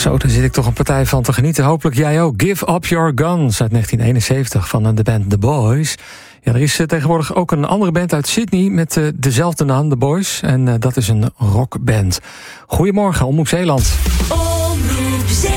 Zo, daar zit ik toch een partij van te genieten. Hopelijk jij ook. Give Up Your Guns uit 1971 van de band The Boys. Ja, er is tegenwoordig ook een andere band uit Sydney met dezelfde naam, The Boys. En dat is een rockband. Goedemorgen, Omroep Zeeland. Omroep Zeeland.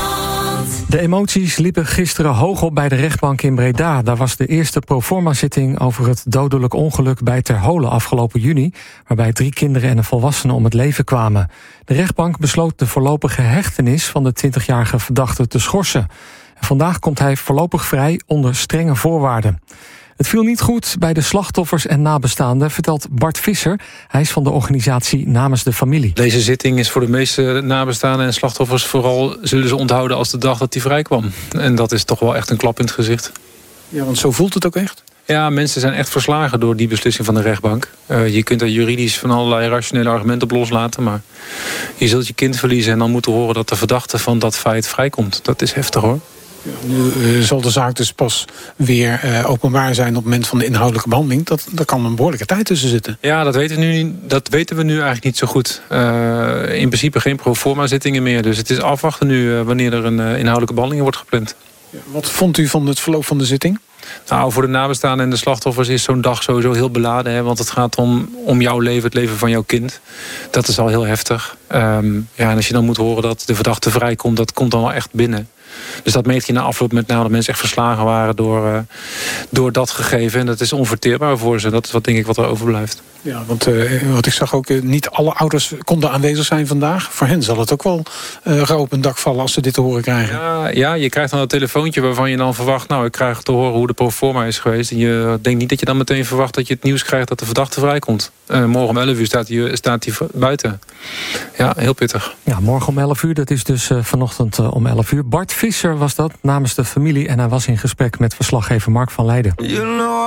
De emoties liepen gisteren hoog op bij de rechtbank in Breda. Daar was de eerste proforma-zitting over het dodelijk ongeluk bij Terholen afgelopen juni, waarbij 3 kinderen en een volwassene om het leven kwamen. De rechtbank besloot de voorlopige hechtenis van de 20-jarige verdachte te schorsen. En vandaag komt hij voorlopig vrij onder strenge voorwaarden. Het viel niet goed bij de slachtoffers en nabestaanden, vertelt Bart Visser. Hij is van de organisatie Namens de Familie. Deze zitting is voor de meeste nabestaanden en slachtoffers vooral zullen ze onthouden als de dag dat hij vrijkwam. En dat is toch wel echt een klap in het gezicht. Ja, want zo voelt het ook echt? Ja, mensen zijn echt verslagen door die beslissing van de rechtbank. Je kunt er juridisch van allerlei rationele argumenten op loslaten, maar je zult je kind verliezen en dan moeten horen dat de verdachte van dat feit vrijkomt. Dat is heftig, hoor. Ja, nu zal de zaak dus pas weer openbaar zijn op het moment van de inhoudelijke behandeling. Daar kan een behoorlijke tijd tussen zitten. Ja, dat weten we nu eigenlijk niet zo goed. In principe geen proforma zittingen meer. Dus het is afwachten nu wanneer er een inhoudelijke behandeling wordt gepland. Ja, wat vond u van het verloop van de zitting? Nou, voor de nabestaanden en de slachtoffers is zo'n dag sowieso heel beladen. Hè, want het gaat om jouw leven, het leven van jouw kind. Dat is al heel heftig. En als je dan moet horen dat de verdachte vrijkomt, dat komt dan wel echt binnen. Dus dat merk je na afloop met name dat mensen echt verslagen waren door dat gegeven. En dat is onverteerbaar voor ze. Dat is denk ik wat er overblijft. Ja, want wat ik zag ook, niet alle ouders konden aanwezig zijn vandaag. Voor hen zal het ook wel rauw op een dak vallen als ze dit te horen krijgen. Ja, je krijgt dan een telefoontje waarvan je dan verwacht, nou, ik krijg te horen hoe de proforma is geweest. En je denkt niet dat je dan meteen verwacht dat je het nieuws krijgt dat de verdachte vrijkomt. Morgen om 11 uur staat hij buiten. Ja, heel pittig. Ja, morgen om 11 uur, dat is dus vanochtend om 11 uur. Bart Visser was dat, Namens de Familie. En hij was in gesprek met verslaggever Mark van Leijden.